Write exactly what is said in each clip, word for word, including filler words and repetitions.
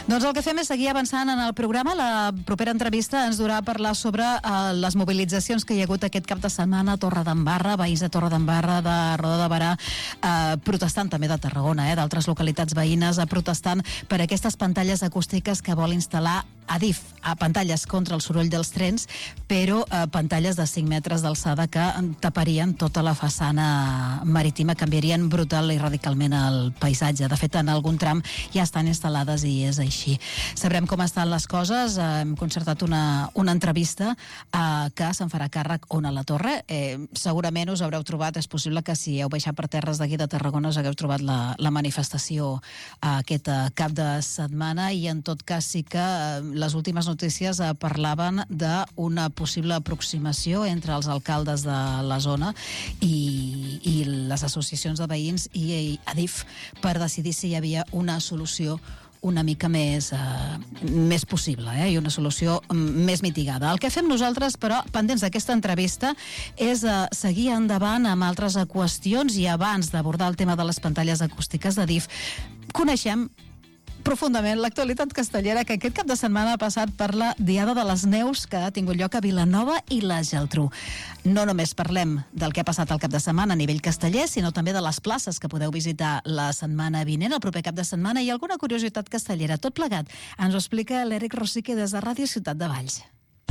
Doncs el que fem és seguir avançant en el programa. La propera entrevista ens durà a parlar sobre eh, les mobilitzacions que hi ha hagut aquest cap de setmana a Torredembarra, veïns de Torredembarra, de Roda de Berà, eh, protestant també de Tarragona, eh, d'altres localitats veïnes, eh, protestant per aquestes pantalles acústiques que vol instal·lar Adif, a pantalles contra el soroll dels trens, però eh, pantalles de cinc metres d'alçada que taparien tota la façana marítima, canviarien brutal i radicalment el paisatge. De fet, en algun tram ja estan instal·lades i és així. Sabrem com estan les coses. Eh, hem concertat una, una entrevista eh, que se'n farà càrrec Ona La Torre. Eh, segurament us haureu trobat, és possible que si heu baixat per terres d'aquí de Tarragona us hagueu trobat la, la manifestació eh, aquest eh, cap de setmana, i en tot cas sí que eh, les últimes notícies eh, parlaven d'una possible aproximació entre els alcaldes de la zona i, i les associacions de veïns i, i Adif per decidir si hi havia una solució una mica més, eh, més possible, eh, i una solució més mitigada. El que fem nosaltres, però, pendents d'aquesta entrevista, és eh, seguir endavant amb altres qüestions, i abans d'abordar el tema de les pantalles acústiques d'Adif, coneixem profundament l'actualitat castellera, que aquest cap de setmana ha passat per la Diada de les Neus que ha tingut lloc a Vilanova i la Geltrú. No només parlem del que ha passat el cap de setmana a nivell casteller, sinó també de les places que podeu visitar la setmana vinent, el proper cap de setmana, i alguna curiositat castellera. Tot plegat ens ho explica l'Eric Rosique des de Ràdio Ciutat de Valls.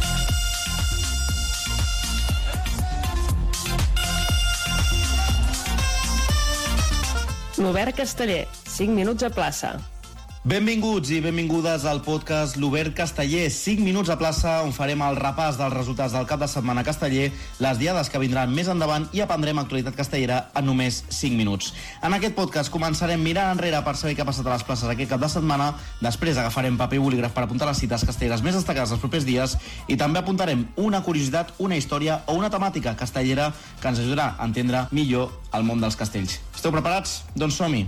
L'Obert Casteller, cinc minuts a plaça. Benvinguts i benvingudes al podcast L'Obert Casteller, cinc minuts a plaça, on farem el repàs dels resultats del cap de setmana casteller, les diades que vindran més endavant, i aprendrem actualitat castellera en només cinc minuts. En aquest podcast començarem mirant enrere per saber què ha passat a les places aquest cap de setmana, després agafarem paper i bolígraf per apuntar les cites castelleres més destacades dels propers dies, i també apuntarem una curiositat, una història o una temàtica castellera que ens ajudarà a entendre millor el món dels castells. Esteu preparats? Doncs som-hi!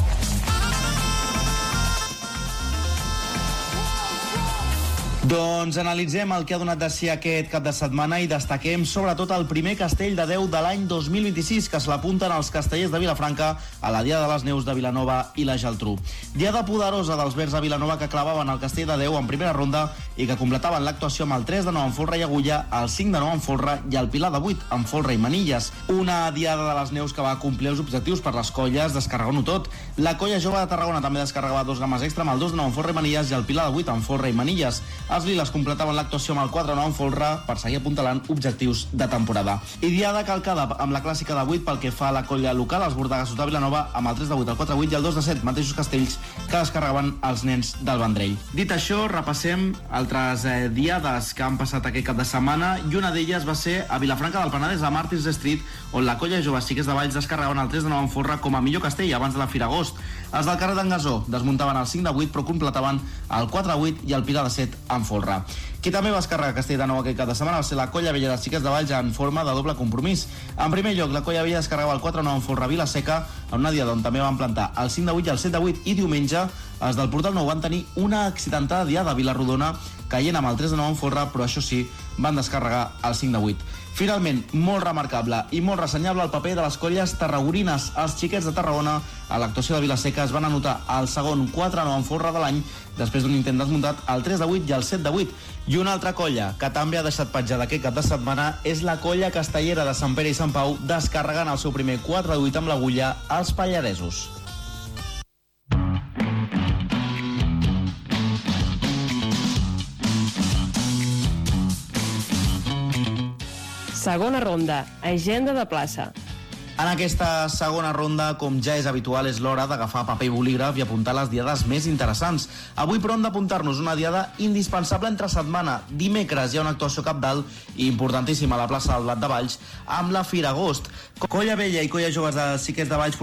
Doncs analitzem el que ha donat de si aquest cap de setmana i destaquem sobretot el primer castell de Déu de l'any dos mil vint-i-sis, que se l'apunten els castellers de Vilafranca a la Diada de les Neus de Vilanova i la Geltrú. Diada poderosa dels verds a Vilanova, que clavaven el castell de Déu en primera ronda i que completaven l'actuació amb el tres de nou en folre i agulla, el cinc de nou en folre i el pilar de vuit en folre i manilles. Una Diada de les Neus que va complir els objectius per les colles descarregant-ho tot. La colla jove de Tarragona també descarregava dos games extra amb el dos de nou en folre i manilles i el pilar de vuit en folre i manilles. Els liles completaven l'actuació amb el quatre de nou en folre per seguir apuntalant objectius de temporada. I Diada calcada amb la clàssica de vuit pel que fa a la colla local, els bordegassos de Vilanova, amb el tres de vuit, el quatre de vuit i el dos de set, mateixos castells que descarregaven els nens del Vendrell. Dit això, repassem altres eh, diades que han passat aquest cap de setmana, i una d'elles va ser a Vilafranca del Penedès, a Martins Street, on la colla jove Xiquets de Valls descarregaven el tres de nou en folre com a millor castell abans de la Fira Agost. Els del carrer d'en Gasó desmuntaven el cinc de vuit però completaven el quatre de vuit i el pilar de set en folre. Qui també va descarregar castell de nou aquest cap de setmana va ser la colla vella dels Xiquets de Valls en forma de doble compromís. En primer lloc, la colla vella descarregava el quatre de nou en folre a Vilaseca, en una diada on també van plantar el cinc de vuit i el set de vuit, i diumenge els del Portal Nou van tenir una accidentada diada a Vilarrodona, caient amb el tres de nou en folre, però això sí, van descarregar el cinc de vuit. Finalment, molt remarcable i molt ressenyable el paper de les colles tarragorines. Els Xiquets de Tarragona, a l'actuació de Vilaseca, es van anotar el segon quatre de nou en folre de l'any, després d'un intent desmuntat, el tres de vuit i el set de vuit. I una altra colla que també ha deixat petjada aquest cap de setmana és la colla castellera de Sant Pere i Sant Pau, descarregant el seu primer quatre de vuit amb l'agulla als Pallaresos. Segona ronda, agenda de plaça. En aquesta segona ronda, com ja és habitual, és l'hora d'agafar paper i bolígraf i apuntar les diades més interessants. Avui, però, hem d'apuntar-nos una diada indispensable entre setmana. Dimecres hi ha una actuació cabdal i importantíssima a la plaça del Blat de Valls amb la Fira Agost. Colla vella i colla joves de Xiquets de Valls